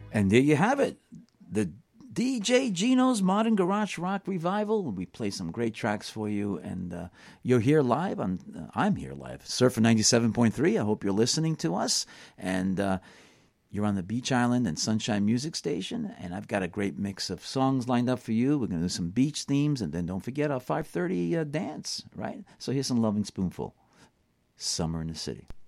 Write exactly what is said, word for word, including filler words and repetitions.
And there you have it. The D J Gino's Modern Garage Rock Revival. We play some great tracks for you, and uh, you're here live. On, uh, I'm here live. Surfer ninety-seven point three. I hope you're listening to us. And uh, you're on the Beach Island and Sunshine Music Station, and I've got a great mix of songs lined up for you. We're going to do some beach themes, and then don't forget our five thirty uh, dance, right? So here's some Loving Spoonful, Summer in the City.